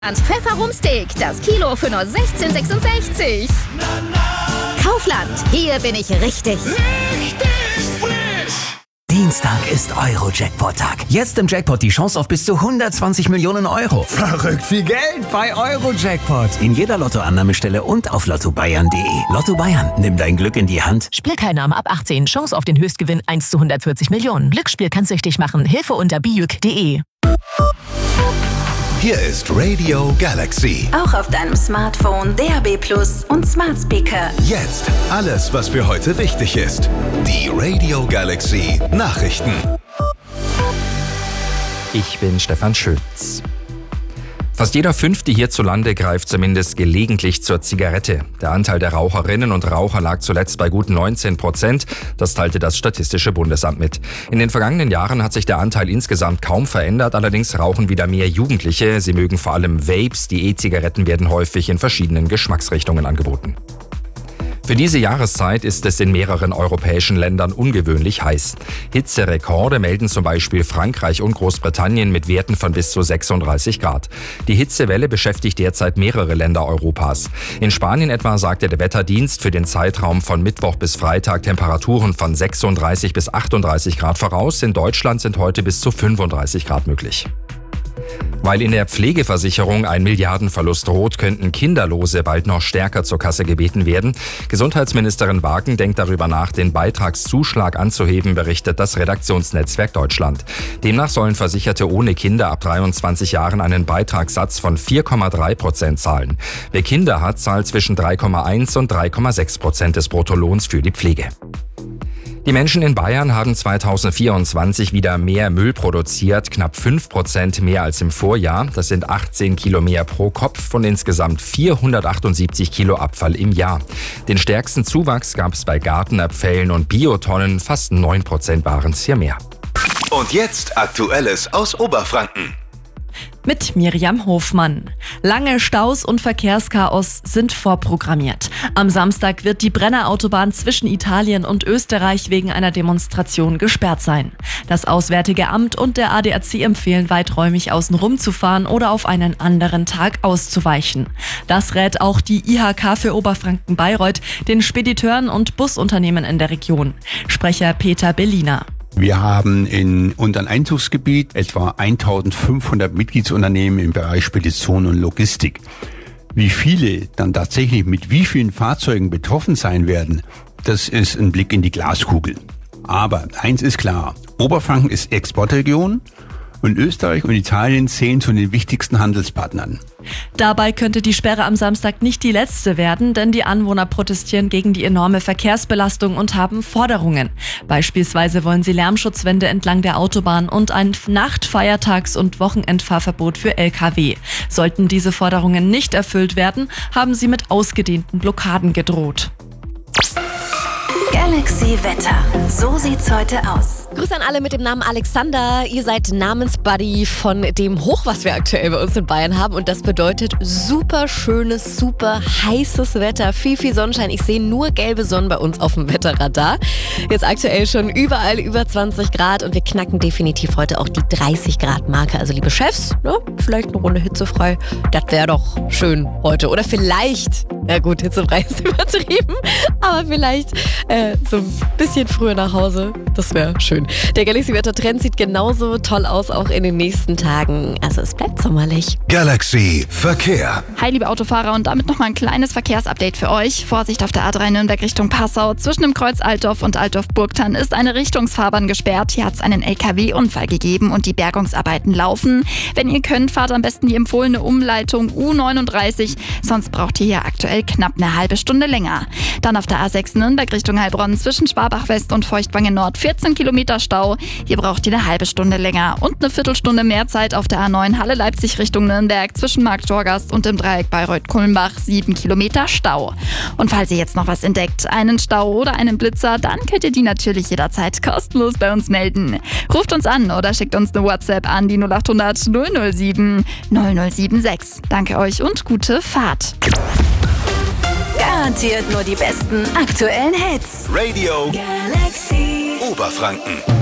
Ans Pfefferumsteak, das Kilo für nur 16,66. Kaufland, hier bin ich richtig. Richtig frisch! Dienstag ist Euro-Jackpot-Tag. Jetzt im Jackpot die Chance auf bis zu 120 Millionen Euro. Verrückt viel Geld bei Euro-Jackpot. In jeder Lottoannahmestelle und auf lottobayern.de. Lotto Bayern, nimm dein Glück in die Hand. Spielteilnahme ab 18. Chance auf den Höchstgewinn 1 zu 140 Millionen. Glücksspiel kann süchtig machen. Hilfe unter bijuk.de. Hier ist Radio Galaxy. Auch auf deinem Smartphone, DAB+ und Smart Speaker. Jetzt alles, was für heute wichtig ist. Die Radio Galaxy Nachrichten. Ich bin Stefan Schütz. Fast jeder Fünfte hierzulande greift zumindest gelegentlich zur Zigarette. Der Anteil der Raucherinnen und Raucher lag zuletzt bei gut 19%. Das teilte das Statistische Bundesamt mit. In den vergangenen Jahren hat sich der Anteil insgesamt kaum verändert. Allerdings rauchen wieder mehr Jugendliche. Sie mögen vor allem Vapes. Die E-Zigaretten werden häufig in verschiedenen Geschmacksrichtungen angeboten. Für diese Jahreszeit ist es in mehreren europäischen Ländern ungewöhnlich heiß. Hitzerekorde melden zum Beispiel Frankreich und Großbritannien mit Werten von bis zu 36 Grad. Die Hitzewelle beschäftigt derzeit mehrere Länder Europas. In Spanien etwa sagte der Wetterdienst für den Zeitraum von Mittwoch bis Freitag Temperaturen von 36 bis 38 Grad voraus. In Deutschland sind heute bis zu 35 Grad möglich. Weil in der Pflegeversicherung ein Milliardenverlust droht, könnten Kinderlose bald noch stärker zur Kasse gebeten werden. Gesundheitsministerin Wagen denkt darüber nach, den Beitragszuschlag anzuheben, berichtet das Redaktionsnetzwerk Deutschland. Demnach sollen Versicherte ohne Kinder ab 23 Jahren einen Beitragssatz von 4,3% zahlen. Wer Kinder hat, zahlt zwischen 3,1 und 3,6% des Bruttolohns für die Pflege. Die Menschen in Bayern haben 2024 wieder mehr Müll produziert, knapp 5% mehr als im Vorjahr. Das sind 18 Kilo mehr pro Kopf und insgesamt 478 Kilo Abfall im Jahr. Den stärksten Zuwachs gab es bei Gartenabfällen und Biotonnen, fast 9% waren es hier mehr. Und jetzt Aktuelles aus Oberfranken. Mit Miriam Hofmann. Lange Staus und Verkehrschaos sind vorprogrammiert. Am Samstag wird die Brennerautobahn zwischen Italien und Österreich wegen einer Demonstration gesperrt sein. Das Auswärtige Amt und der ADAC empfehlen, weiträumig außenrum zu fahren oder auf einen anderen Tag auszuweichen. Das rät auch die IHK für Oberfranken-Bayreuth den Spediteuren und Busunternehmen in der Region. Sprecher Peter Belliner. Wir haben in unserem Einzugsgebiet etwa 1500 Mitgliedsunternehmen im Bereich Spedition und Logistik. Wie viele dann tatsächlich mit wie vielen Fahrzeugen betroffen sein werden, das ist ein Blick in die Glaskugel. Aber eins ist klar, Oberfranken ist Exportregion und Österreich und Italien zählen zu den wichtigsten Handelspartnern. Dabei könnte die Sperre am Samstag nicht die letzte werden, denn die Anwohner protestieren gegen die enorme Verkehrsbelastung und haben Forderungen. Beispielsweise wollen sie Lärmschutzwände entlang der Autobahn und ein Nacht-, Feiertags- und Wochenendfahrverbot für Lkw. Sollten diese Forderungen nicht erfüllt werden, haben sie mit ausgedehnten Blockaden gedroht. Galaxy Wetter. So sieht's heute aus. Grüße an alle mit dem Namen Alexander. Ihr seid Namensbuddy von dem Hoch, was wir aktuell bei uns in Bayern haben. Und das bedeutet super schönes, super heißes Wetter. Viel, viel Sonnenschein. Ich sehe nur gelbe Sonnen bei uns auf dem Wetterradar. Jetzt aktuell schon überall über 20 Grad. Und wir knacken definitiv heute auch die 30 Grad Marke. Also liebe Chefs, ne, vielleicht eine Runde hitzefrei. Das wäre doch schön heute. Oder vielleicht, ja gut, hitzefrei ist übertrieben. Aber vielleicht so ein bisschen früher nach Hause. Das wäre schön. Der Galaxy-Wetter-Trend sieht genauso toll aus, auch in den nächsten Tagen. Also es bleibt sommerlich. Galaxy Verkehr. Hi liebe Autofahrer und damit nochmal ein kleines Verkehrsupdate für euch. Vorsicht auf der A3 Nürnberg Richtung Passau. Zwischen dem Kreuz Altdorf und Altdorf-Burgthann ist eine Richtungsfahrbahn gesperrt. Hier hat es einen LKW-Unfall gegeben und die Bergungsarbeiten laufen. Wenn ihr könnt, fahrt am besten die empfohlene Umleitung U39. Sonst braucht ihr hier aktuell knapp eine halbe Stunde länger. Dann auf der A6 Nürnberg Richtung Heilbronn zwischen Schwabach West und Feuchtwangen Nord 14 Kilometer Stau. Hier braucht ihr eine halbe Stunde länger und eine Viertelstunde mehr Zeit auf der A9 Halle-Leipzig Richtung Nürnberg zwischen Markt-Torgast und im Dreieck Bayreuth-Kulmbach 7 Kilometer Stau. Und falls ihr jetzt noch was entdeckt, einen Stau oder einen Blitzer, dann könnt ihr die natürlich jederzeit kostenlos bei uns melden. Ruft uns an oder schickt uns eine WhatsApp an die 0800 007 0076. Danke euch und gute Fahrt. Garantiert nur die besten aktuellen Hits. Radio Galaxy Oberfranken.